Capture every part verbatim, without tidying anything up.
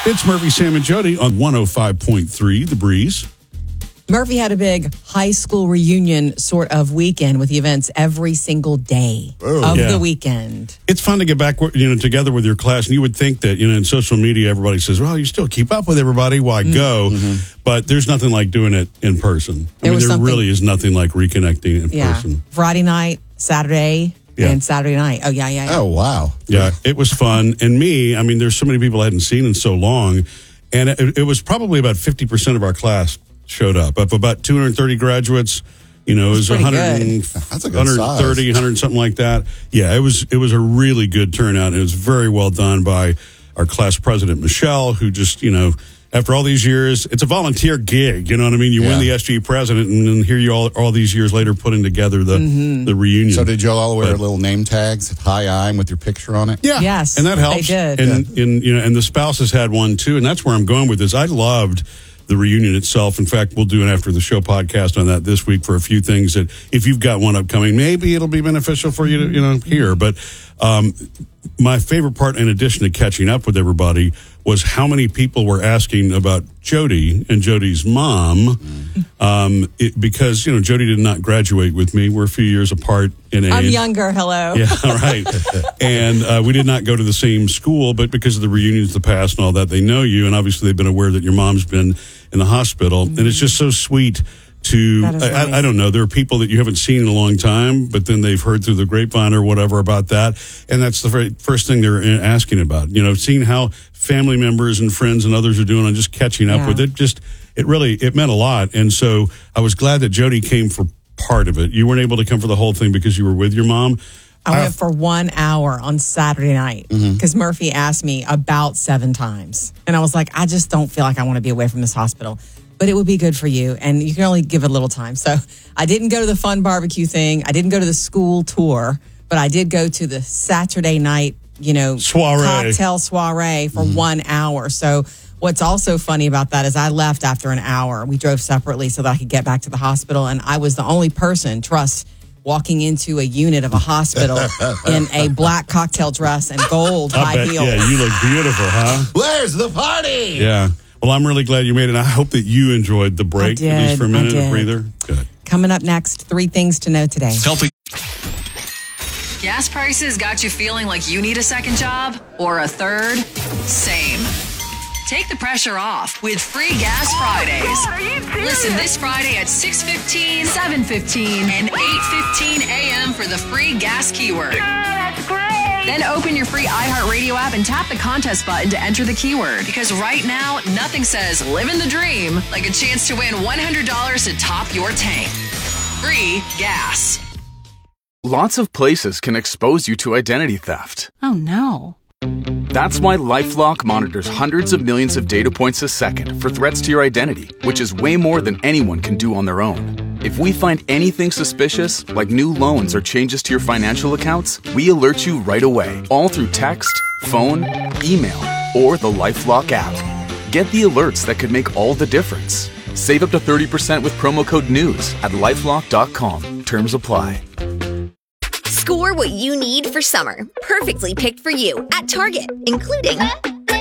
It's Murphy, Sam, and Jody on one oh five point three, The Breeze. Murphy had a big high school reunion sort of weekend with events every single day oh, of yeah. the weekend. It's fun to get back, you know, together with your class, and you would think that, you know, in social media, everybody says, well, you still keep up with everybody, why mm-hmm. go? Mm-hmm. But there's nothing like doing it in person. I there mean, there something... really is nothing like reconnecting in yeah. person. Friday night, Saturday, yeah. and Saturday night. Oh, yeah, yeah, yeah. Oh, wow. Yeah, it was fun. And me, I mean, there's so many people I hadn't seen in so long, and it, it was probably about fifty percent of our class showed up. Up about two hundred thirty graduates, you know, it was one hundred, That's a good one hundred thirty, size. one hundred, something like that. Yeah, it was it was a really good turnout. It was very well done by our class president, Michelle, who just, you know, after all these years, it's a volunteer gig, you know what I mean? You yeah. win the S G president, and then here you all all these years later putting together the mm-hmm. the reunion. So did you all wear but, little name tags, hi, I'm, with your picture on it? Yeah. Yes. And that helps. They did. And, yeah. and, you know, and the spouses had one, too, and that's where I'm going with this. I loved the reunion itself. In fact, we'll do an After the Show podcast on that this week for a few things that if you've got one upcoming, maybe it'll be beneficial for you to, you know, hear. But um, my favorite part, in addition to catching up with everybody, was how many people were asking about Jody and Jody's mom. Mm-hmm. Um, it, because, you know, Jody did not graduate with me. We're a few years apart in age. I'm younger, hello. Yeah, right. And uh, we did not go to the same school, but because of the reunions, the past and all that, they know you. And obviously they've been aware that your mom's been in the hospital. Mm-hmm. And it's just so sweet to, I, nice. I, I don't know, there are people that you haven't seen in a long time, but then they've heard through the grapevine or whatever about that. And that's the very first thing they're asking about, you know, seeing how family members and friends and others are doing and just catching up yeah. with it. Just, it really, it meant a lot. And so I was glad that Jody came for part of it. You weren't able to come for the whole thing because you were with your mom. I went for one hour on Saturday night because mm-hmm. Murphy asked me about seven times. And I was like, I just don't feel like I want to be away from this hospital. But it would be good for you, and you can only give it a little time. So I didn't go to the fun barbecue thing. I didn't go to the school tour, but I did go to the Saturday night, you know, soiree. cocktail soiree for mm. one hour. So what's also funny about that is I left after an hour. We drove separately so that I could get back to the hospital, and I was the only person, trust, walking into a unit of a hospital in a black cocktail dress and gold I high bet, heels. Yeah, you look beautiful, huh? Where's the party? Yeah. Well, I'm really glad you made it. I hope that you enjoyed the break, did, at least for a minute, a breather. Good. Coming up next, three things to know today. Healthy. Gas prices got you feeling like you need a second job or a third? Same. Take the pressure off with Free Gas Fridays. Listen this Friday at six fifteen, seven fifteen, and eight fifteen a.m. for the free gas keyword. Oh, that's great. Then open your free iHeartRadio app and tap the contest button to enter the keyword. Because right now, nothing says living the dream like a chance to win one hundred dollars to top your tank. Free gas. Lots of places can expose you to identity theft. Oh, no. That's why LifeLock monitors hundreds of millions of data points a second for threats to your identity, which is way more than anyone can do on their own. If we find anything suspicious, like new loans or changes to your financial accounts, we alert you right away, all through text, phone, email, or the LifeLock app. Get the alerts that could make all the difference. Save up to thirty percent with promo code NEWS at lifelock dot com. Terms apply. Score what you need for summer. Perfectly picked for you at Target, including Up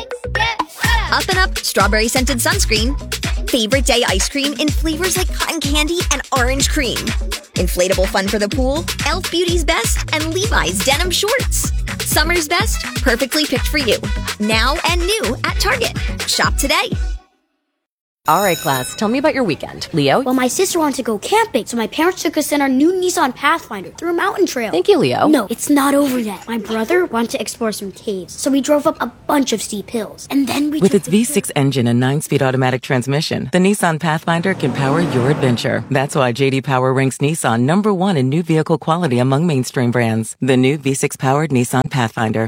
and Up Strawberry Scented Sunscreen, Favorite Day Ice Cream in flavors like cotton candy and orange cream, Inflatable Fun for the Pool, e l f Beauty's Best, and Levi's Denim Shorts. Summer's best, perfectly picked for you. Now and new at Target. Shop today. All right, class, tell me about your weekend. Leo? Well, my sister wanted to go camping, so my parents took us in our new Nissan Pathfinder through a mountain trail. Thank you, Leo. No, it's not over yet. My brother wanted to explore some caves, so we drove up a bunch of steep hills. And then we With its V six engine and nine-speed automatic transmission, the Nissan Pathfinder can power your adventure. That's why J D Power ranks Nissan number one in new vehicle quality among mainstream brands. The new V six-powered Nissan Pathfinder.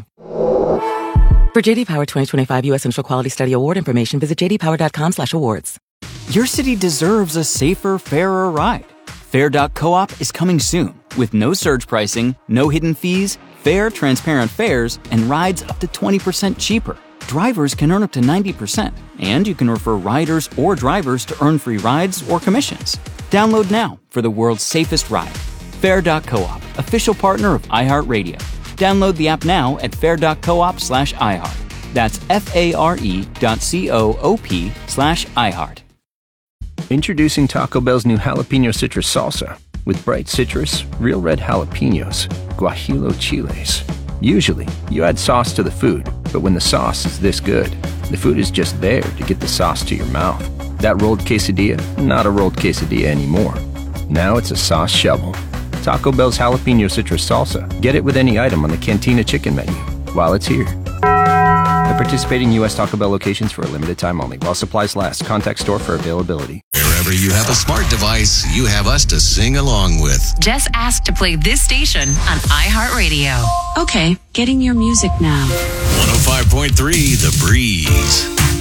For J D Power twenty twenty-five U S Central Quality Study Award information, visit j d power dot com slash awards. Your city deserves a safer, fairer ride. Fair dot coop is coming soon with no surge pricing, no hidden fees, fair, transparent fares, and rides up to twenty percent cheaper. Drivers can earn up to ninety percent, and you can refer riders or drivers to earn free rides or commissions. Download now for the world's safest ride. Fair dot coop, official partner of iHeartRadio. Download the app now at fair dot coop slash iHeart. That's F-A-R-E dot C-O-O-P slash iHeart. Introducing Taco Bell's new jalapeno citrus salsa with bright citrus, real red jalapenos, guajillo chiles. Usually, you add sauce to the food, but when the sauce is this good, the food is just there to get the sauce to your mouth. That rolled quesadilla, not a rolled quesadilla anymore. Now it's a sauce shovel. Taco Bell's jalapeno citrus salsa. Get it with any item on the Cantina chicken menu while it's here. At participating U S Taco Bell locations for a limited time only. While supplies last. Contact store for availability. Wherever you have a smart device, you have us to sing along with. Just ask to play this station on iHeartRadio. Okay, getting your music now. one oh five point three The Breeze.